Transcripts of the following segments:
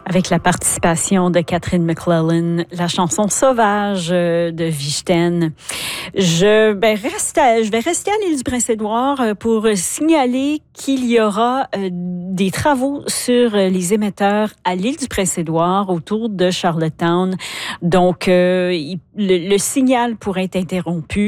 Avec la participation de Catherine McClellan, la chanson Sauvage de Vichten. Je vais rester à l'île du Prince-Édouard pour signaler qu'il y aura des travaux sur les émetteurs à l'île du Prince-Édouard autour de Charlottetown. Donc, le signal pourrait être interrompu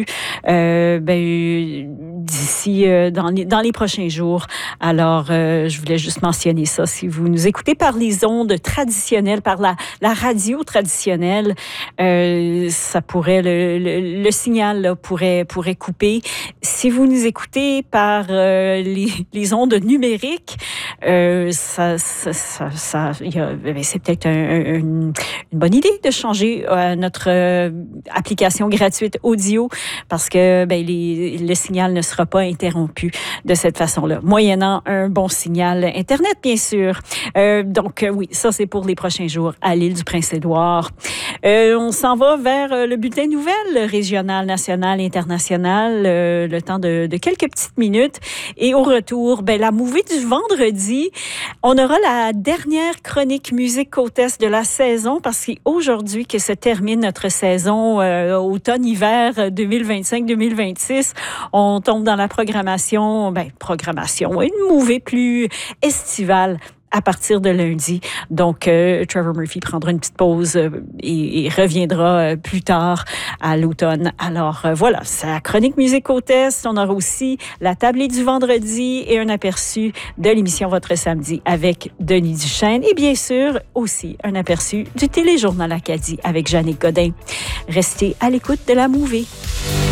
d'ici dans les prochains jours. Alors, je voulais juste mentionner ça. Si vous nous écoutez par les ondes traditionnelles, par la radio traditionnelle, ça pourrait le signal là, pourrait couper. Si vous nous écoutez par les ondes numériques, c'est peut-être une bonne idée de changer notre application gratuite audio parce que le signal ne sera pas interrompu de cette façon-là, moyennant un bon signal Internet, bien sûr. Donc, oui, ça, c'est pour les prochains jours à l'île du Prince-Édouard. On s'en va vers le bulletin de nouvelles régional, national, international, le temps de quelques petites minutes. Et au retour, la mouvée du vendredi, on aura la dernière chronique musique côte est de la saison parce que c'est aujourd'hui que se termine notre saison automne-hiver 2025-2026. On tombe dans la programmation, une mouvée plus estivale à partir de lundi. Donc, Trevor Murphy prendra une petite pause et reviendra plus tard à l'automne. Alors, voilà, c'est la chronique musique côte est. On aura aussi la tablée du vendredi et un aperçu de l'émission Votre Samedi avec Denis Duchesne. Et bien sûr, aussi un aperçu du téléjournal Acadie avec Jannick Godin. Restez à l'écoute de la mouvée.